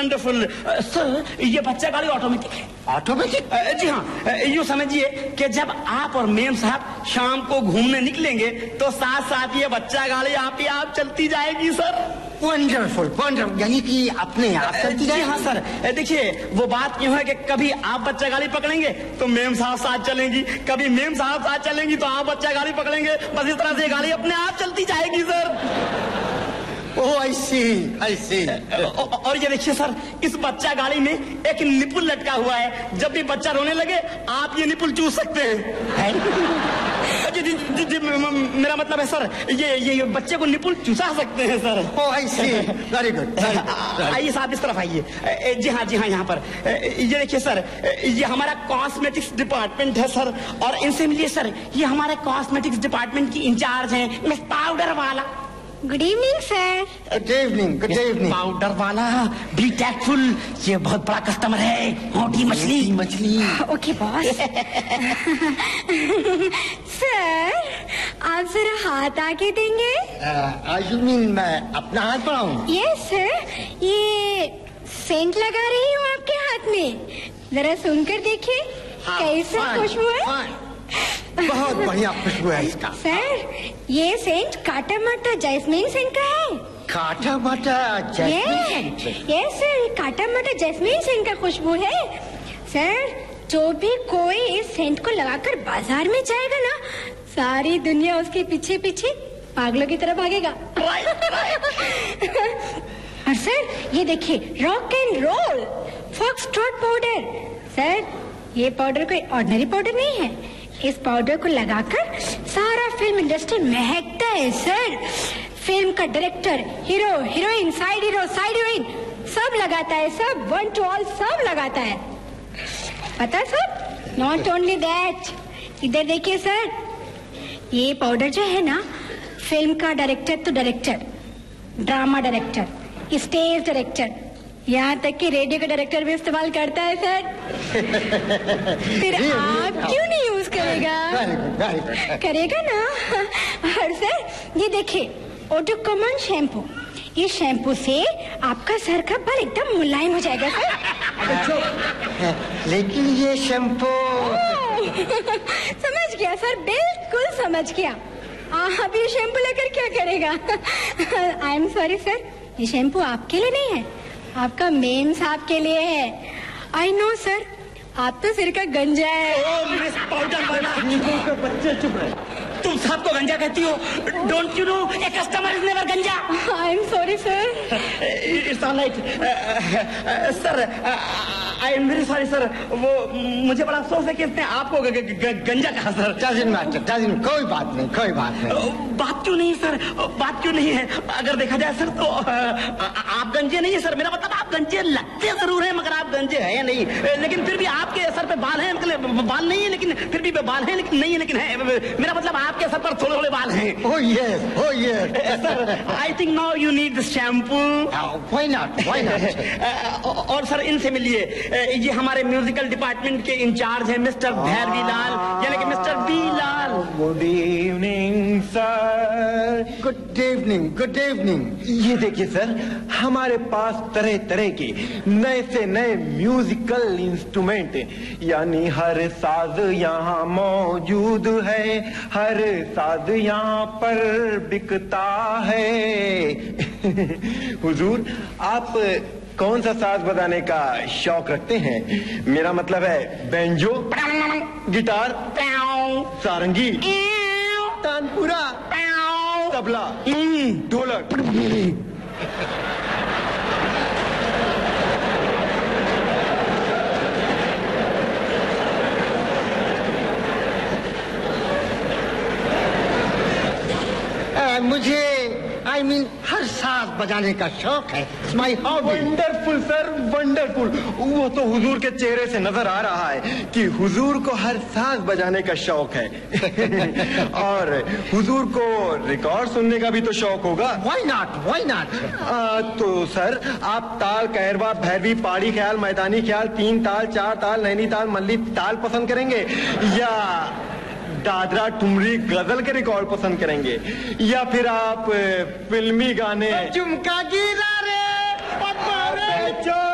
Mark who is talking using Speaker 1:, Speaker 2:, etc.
Speaker 1: Wonderful. Sir, ये बच्चा गाड़ी ऑटोमेटिक है।
Speaker 2: ऑटोमेटिक?
Speaker 1: जी हाँ, यूँ समझिए कि जब आप और मेम साहब शाम को घूमने निकलेंगे तो साथ साथ ये बच्चा गाड़ी आप ही आप चलती जाएगी सर।
Speaker 2: वंडरफुल वंडरफुल, यानी कि अपने आप चलती जाएगी?
Speaker 1: जी हाँ सर। देखिए, वो बात क्यों है कि कभी आप बच्चा गाड़ी पकड़ेंगे तो मेम साहब साथ चलेंगी, कभी मेम साहब साथ चलेंगी तो आप बच्चा गाड़ी पकड़ेंगे। बस इस तरह से गाड़ी अपने आप चलती जाएगी सर।
Speaker 2: ओह, आई सी।
Speaker 1: और ये देखिए सर, इस बच्चा गाड़ी में एक निपुल लटका हुआ है। जब भी बच्चा रोने लगे आप ये निपुल चूस सकते हैं। जी, मेरा मतलब है सर, ये बच्चे को निपुल चूसा सकते हैं सर।
Speaker 2: ओह, आई सी, वेरी गुड।
Speaker 1: आइए साहब, इस तरफ आइए। जी हाँ, यहाँ पर ये देखिए सर, ये हमारा कॉस्मेटिक्स डिपार्टमेंट है सर, और इनसे मिलिए सर, ये हमारे कॉस्मेटिक्स डिपार्टमेंट की इंचार्ज हैं, मिस पाउडर वाला।
Speaker 3: Good evening sir.
Speaker 2: Good evening, good evening.
Speaker 1: Powder वाला, बी टैक्टफुल, ये बहुत बड़ा कस्टमर है। मोटी मछली।
Speaker 3: Okay boss. सर, आप जरा हाथ आगे देंगे?
Speaker 2: यू मीन मैं अपना हाथ बढ़ाऊं?
Speaker 3: यस सर, ये सेंट लगा रही हूँ आपके हाथ में, जरा सुनकर देखिए कैसा खुशबू है।
Speaker 2: बहुत बढ़िया खुशबू है इसका।
Speaker 3: सर, ये सेंट काटा माटा जैस्मीन सेंट का है।
Speaker 2: काटा माटा जैस्मीन सेंट?
Speaker 3: यस सर, काटा माटा जैस्मीन सेंट का खुशबू है। सर, जो भी कोई इस सेंट को लगाकर बाजार में जाएगा ना, सारी दुनिया उसके पीछे पीछे पागलों की तरह भागेगा। और सर, ये देखिए, rock and role foxtrot powder. Sir, ये पाउडर कोई ऑर्डिनरी पाउडर नहीं है। इस पाउडर को लगाकर सारा फिल्म इंडस्ट्री महकता है सर। फिल्म का director, hero, heroine, side heroine सब लगाता है, सब वन टू ऑल सब लगाता है, पता सब। नॉट ओनली दैट, इधर देखिए सर, ये पाउडर जो है ना, फिल्म का डायरेक्टर तो director, drama director, stage director, यहाँ तक कि रेडियो का डायरेक्टर भी इस्तेमाल करता है सर। फिर आप क्यों नहीं यूज करेगा? करेगा ना। और सर, ये देखिए, ओटोकॉमन शैम्पू, ये शैम्पू से आपका सर का बाल एकदम मुलायम हो जाएगा सर।
Speaker 2: लेकिन ये शैम्पू
Speaker 3: समझ गया सर, बिल्कुल समझ गया। आप ये शैम्पू लेकर क्या करेगा? आई एम सॉरी सर, ये शैम्पू आपके लिए नहीं है, आपका मेम साहब के लिए है। आई नो सर, आप तो सिर का गंजा है।
Speaker 1: मिस पाउडर वाला, बच्चे चुप रहे। तुम साहब को गंजा कहती हो? Don't you know, a customer is never गंजा।
Speaker 3: I am sorry sir.
Speaker 1: It's all right sir, I am very sorry sir. वो मुझे बड़ा अफसोस है कि इसने आपको गंजा कहा सर।
Speaker 2: कोई बात नहीं।
Speaker 1: बात क्यों नहीं सर, बात क्यों नहीं है? अगर देखा जाए सर तो आप गंजे नहीं है सर। मेरा मतलब आप गंजे लगते जरूर हैं, मगर आप गंजे हैं नहीं। लेकिन फिर भी आपके सर पे बाल हैं, मतलब बाल नहीं है लेकिन फिर भी बाल हैं, लेकिन नहीं है लेकिन है। मेरा मतलब आपके सर पर थोड़े थोड़े बाल हैं।
Speaker 2: Oh yes
Speaker 1: sir, I think now you need this shampoo.
Speaker 2: Why not?
Speaker 1: और सर, इनसे मिलिए, ये हमारे म्यूजिकल डिपार्टमेंट के इंचार्ज हैं, मिस्टर भैरवी लाल, यानी कि मिस्टर बी लाल।
Speaker 4: Good evening sir.
Speaker 2: Good evening.
Speaker 4: ये देखिए सर, हमारे पास तरह तरह के नए से नए म्यूजिकल इंस्ट्रूमेंट, यानी हर साज यहाँ मौजूद है, हर साज यहाँ पर बिकता है। हुजूर, आप कौन सा साज बजाने का शौक रखते हैं? मेरा मतलब है बैंजो, गिटार, सारंगी, तानपुरा, तबला, ढोलक।
Speaker 2: मुझे हर साज बजाने का शौक है। My hobby.
Speaker 4: Wonderful sir, wonderful. वो तो हुजूर के चेहरे से नजर आ रहा है कि हुजूर को हर साज बजाने का शौक है। और हुजूर को रिकॉर्ड सुनने का भी तो शौक होगा।
Speaker 2: Why not?
Speaker 4: तो सर, आप ताल, कहरवा, भैरवी, पहाड़ी ख्याल, मैदानी ख्याल, 3 ताल, 4 ताल, नैनी ताल, मल्ली ताल पसंद करेंगे, या दादरा ठुमरी गजल के रिकॉर्ड पसंद करेंगे, या फिर आप फिल्मी गाने
Speaker 2: झुमका गिरा